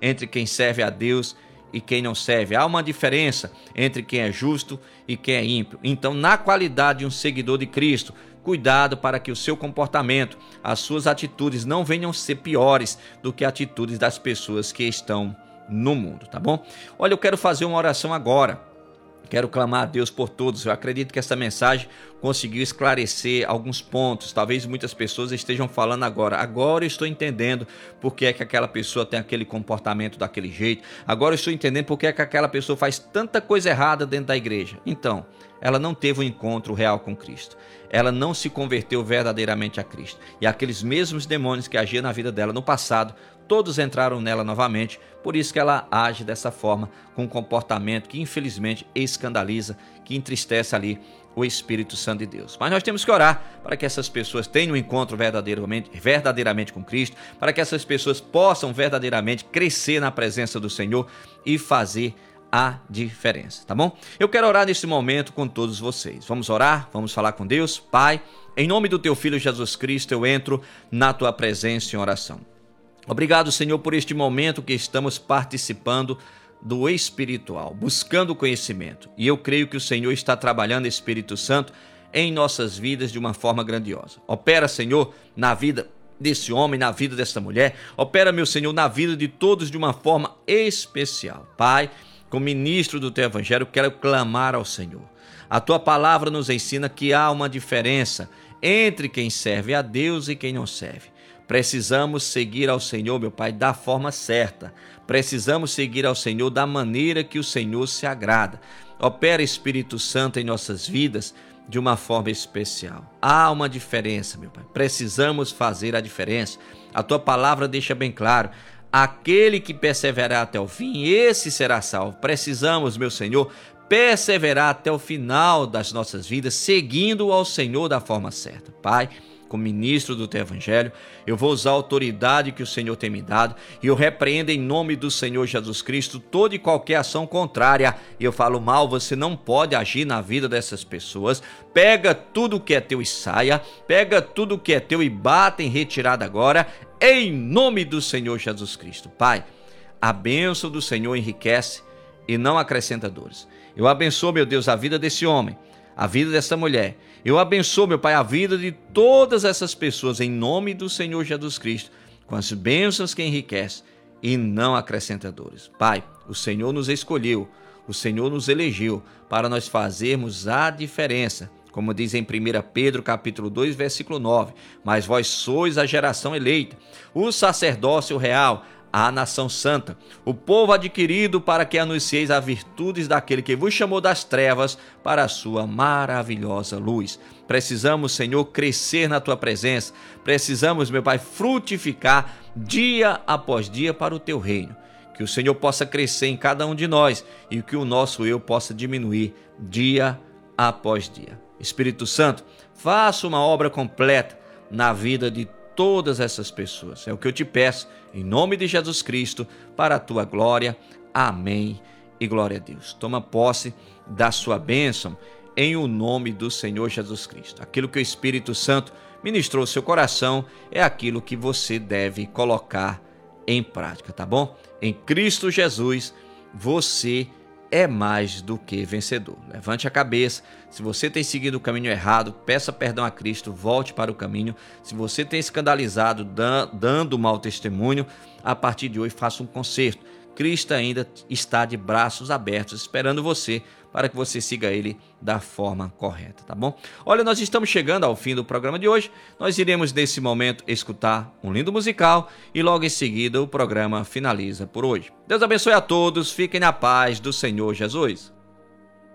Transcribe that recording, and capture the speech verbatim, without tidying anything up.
entre quem serve a Deus e quem não serve. Há uma diferença entre quem é justo e quem é ímpio. Então, na qualidade de um seguidor de Cristo, cuidado para que o seu comportamento, as suas atitudes não venham ser piores do que atitudes das pessoas que estão no mundo, tá bom? Olha, eu quero fazer uma oração agora. Quero clamar a Deus por todos. Eu acredito que essa mensagem conseguiu esclarecer alguns pontos. Talvez muitas pessoas estejam falando agora. Agora eu estou entendendo por que é que aquela pessoa tem aquele comportamento daquele jeito. Agora eu estou entendendo por que é que aquela pessoa faz tanta coisa errada dentro da igreja. Então, ela não teve um encontro real com Cristo. Ela não se converteu verdadeiramente a Cristo. E aqueles mesmos demônios que agiam na vida dela no passado, todos entraram nela novamente. Por isso que ela age dessa forma, com um comportamento que infelizmente escandaliza, que entristece ali o Espírito Santo de Deus. Mas nós temos que orar para que essas pessoas tenham um encontro verdadeiramente, verdadeiramente com Cristo, para que essas pessoas possam verdadeiramente crescer na presença do Senhor e fazer a diferença, tá bom? Eu quero orar nesse momento com todos vocês. Vamos orar? Vamos falar com Deus? Pai, em nome do Teu Filho Jesus Cristo, eu entro na Tua presença em oração. Obrigado, Senhor, por este momento que estamos participando do espiritual, buscando conhecimento. E eu creio que o Senhor está trabalhando, Espírito Santo, em nossas vidas de uma forma grandiosa. Opera, Senhor, na vida desse homem, na vida dessa mulher. Opera, meu Senhor, na vida de todos de uma forma especial. Pai, como ministro do Teu Evangelho, quero clamar ao Senhor. A Tua palavra nos ensina que há uma diferença entre quem serve a Deus e quem não serve. Precisamos seguir ao Senhor, meu Pai, da forma certa. Precisamos seguir ao Senhor da maneira que o Senhor se agrada. Opera, Espírito Santo, em nossas vidas de uma forma especial. Há uma diferença, meu Pai. Precisamos fazer a diferença. A Tua palavra deixa bem claro: aquele que perseverar até o fim, esse será salvo. Precisamos, meu Senhor, perseverar até o final das nossas vidas, seguindo ao Senhor da forma certa. Pai, como ministro do Teu Evangelho, eu vou usar a autoridade que o Senhor tem me dado e eu repreendo em nome do Senhor Jesus Cristo toda e qualquer ação contrária. Eu falo mal, você não pode agir na vida dessas pessoas. Pega tudo que é teu e saia, pega tudo que é teu e bata em retirada agora, em nome do Senhor Jesus Cristo. Pai, a bênção do Senhor enriquece e não acrescenta dores. Eu abençoo, meu Deus, a vida desse homem, a vida dessa mulher. Eu abençoo, meu Pai, a vida de todas essas pessoas em nome do Senhor Jesus Cristo, com as bênçãos que enriquece e não acrescenta dores. Pai, o Senhor nos escolheu, o Senhor nos elegeu para nós fazermos a diferença. Como diz em primeira Pedro, capítulo dois, versículo nove, mas vós sois a geração eleita, o sacerdócio real, a nação santa, o povo adquirido para que anuncieis as virtudes daquele que vos chamou das trevas para a sua maravilhosa luz. Precisamos, Senhor, crescer na Tua presença. Precisamos, meu Pai, frutificar dia após dia para o Teu reino. Que o Senhor possa crescer em cada um de nós e que o nosso eu possa diminuir dia após dia. Espírito Santo, faça uma obra completa na vida de todas essas pessoas. É o que eu te peço, em nome de Jesus Cristo, para a Tua glória. Amém e glória a Deus. Toma posse da sua bênção em o nome do Senhor Jesus Cristo. Aquilo que o Espírito Santo ministrou ao seu coração é aquilo que você deve colocar em prática, tá bom? Em Cristo Jesus, você é mais do que vencedor. Levante a cabeça. Se você tem seguido o caminho errado, peça perdão a Cristo, volte para o caminho. Se você tem escandalizado, dando mau testemunho, a partir de hoje faça um conserto. Cristo ainda está de braços abertos, esperando você, para que você siga Ele da forma correta, tá bom? Olha, nós estamos chegando ao fim do programa de hoje. Nós iremos, nesse momento, escutar um lindo musical e logo em seguida o programa finaliza por hoje. Deus abençoe a todos, fiquem na paz do Senhor Jesus.